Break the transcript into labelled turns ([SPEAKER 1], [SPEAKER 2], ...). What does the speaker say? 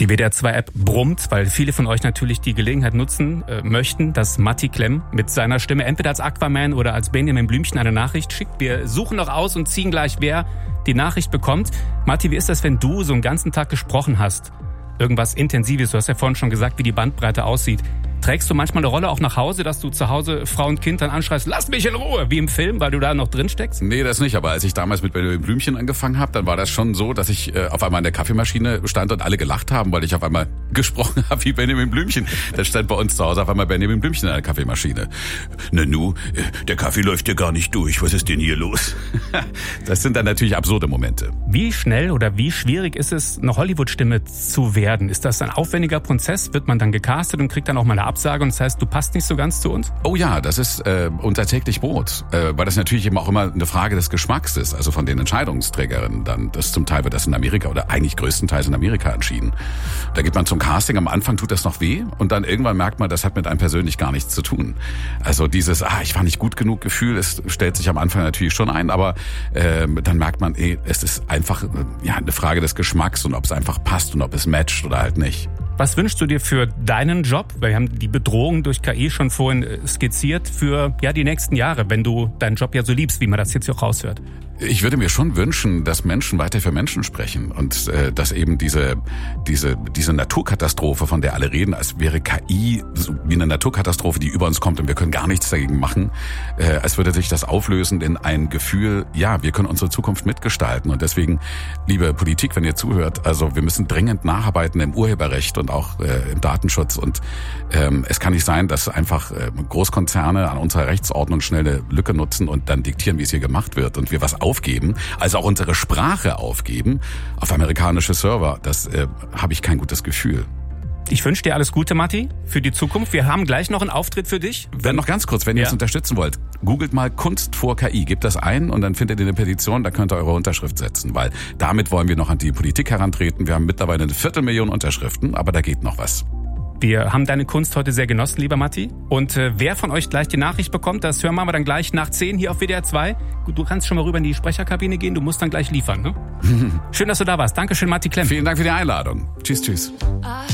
[SPEAKER 1] Die WDR2-App brummt, weil viele von euch natürlich die Gelegenheit nutzen möchten, dass Matti Klemm mit seiner Stimme entweder als Aquaman oder als Benjamin Blümchen eine Nachricht schickt. Wir suchen noch aus und ziehen gleich, wer die Nachricht bekommt. Matti, wie ist das, wenn du so einen ganzen Tag gesprochen hast? Irgendwas Intensives, du hast ja vorhin schon gesagt, wie die Bandbreite aussieht. Trägst du manchmal eine Rolle auch nach Hause, dass du zu Hause Frau und Kind dann anschreist, lass mich in Ruhe, wie im Film, weil du da noch drin steckst?
[SPEAKER 2] Nee, das nicht. Aber als ich damals mit Benjamin Blümchen angefangen habe, dann war das schon so, dass ich auf einmal an der Kaffeemaschine stand und alle gelacht haben, weil ich auf einmal gesprochen habe wie Benjamin Blümchen. Da stand bei uns zu Hause auf einmal Benjamin Blümchen an der Kaffeemaschine. Nanu, der Kaffee läuft ja gar nicht durch. Was ist denn hier los? Das sind dann natürlich absurde Momente.
[SPEAKER 1] Wie schnell oder wie schwierig ist es, eine Hollywood-Stimme zu werden? Ist das ein aufwendiger Prozess? Wird man dann gecastet und kriegt dann auch mal eine Absage und das heißt, du passt nicht so ganz zu uns?
[SPEAKER 2] Oh ja, das ist unser täglich Brot, weil das natürlich eben auch immer eine Frage des Geschmacks ist, also von den Entscheidungsträgerinnen dann. Das zum Teil wird das in Amerika oder eigentlich größtenteils in Amerika entschieden. Da geht man zum Casting, am Anfang tut das noch weh und dann irgendwann merkt man, das hat mit einem persönlich gar nichts zu tun. Also dieses, ich war nicht gut genug Gefühl, es stellt sich am Anfang natürlich schon ein, aber dann merkt man, es ist einfach eine Frage des Geschmacks und ob es einfach passt und ob es matcht oder halt nicht.
[SPEAKER 1] Was wünschst du dir für deinen Job? Wir haben die Bedrohung durch KI schon vorhin skizziert für die nächsten Jahre, wenn du deinen Job ja so liebst, wie man das jetzt auch raushört.
[SPEAKER 2] Ich würde mir schon wünschen, dass Menschen weiter für Menschen sprechen und dass eben diese Naturkatastrophe, von der alle reden, als wäre KI so wie eine Naturkatastrophe, die über uns kommt und wir können gar nichts dagegen machen, als würde sich das auflösen in ein Gefühl, wir können unsere Zukunft mitgestalten. Und deswegen, liebe Politik, wenn ihr zuhört, also wir müssen dringend nacharbeiten im Urheberrecht und auch im Datenschutz. Und es kann nicht sein, dass einfach Großkonzerne an unserer Rechtsordnung schnell eine Lücke nutzen und dann diktieren, wie es hier gemacht wird und wir was aufgeben, also auch unsere Sprache aufgeben auf amerikanische Server. Das habe ich kein gutes Gefühl.
[SPEAKER 1] Ich wünsche dir alles Gute, Matti, für die Zukunft. Wir haben gleich noch einen Auftritt für dich.
[SPEAKER 2] Dann noch ganz kurz, wenn ihr es unterstützen wollt, googelt mal Kunst vor KI, gebt das ein und dann findet ihr eine Petition, da könnt ihr eure Unterschrift setzen, weil damit wollen wir noch an die Politik herantreten. Wir haben mittlerweile 250.000 Unterschriften, aber da geht noch was.
[SPEAKER 1] Wir haben deine Kunst heute sehr genossen, lieber Matti. Und wer von euch gleich die Nachricht bekommt, das hören wir dann gleich nach 10 hier auf WDR 2. Gut, du kannst schon mal rüber in die Sprecherkabine gehen, du musst dann gleich liefern, ne? Schön, dass du da warst. Dankeschön, Matti Klemm.
[SPEAKER 2] Vielen Dank für die Einladung. Tschüss, tschüss.